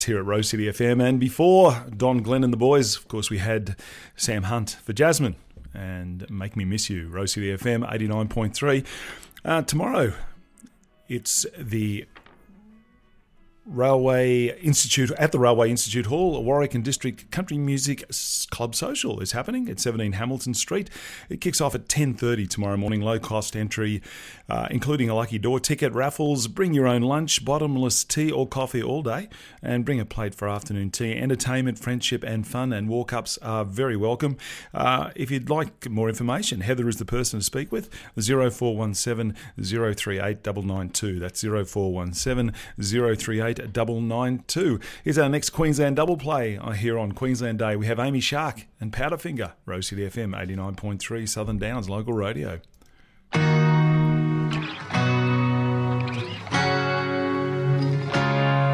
here at Rose City FM. And before Don Glenn and the boys, of course, we had Sam Hunt for Jasmine and Make Me Miss You, Rose City FM 89.3. Tomorrow, it's the Railway Institute at the Railway Institute Hall. Warwick and District Country Music Club Social is happening at 17 Hamilton Street. It kicks off at 10:30 tomorrow morning. Low cost entry, including a lucky door ticket, raffles. Bring your own lunch, bottomless tea or coffee all day, and bring a plate for afternoon tea. Entertainment, friendship, and fun. And walk-ups are very welcome. If you'd like more information, Heather is the person to speak with. 0417 038 992. That's 0417 038 992. Here's our next Queensland double play here on Queensland Day. We have Amy Shark and Powderfinger, Rose City FM 89.3 Southern Downs local radio.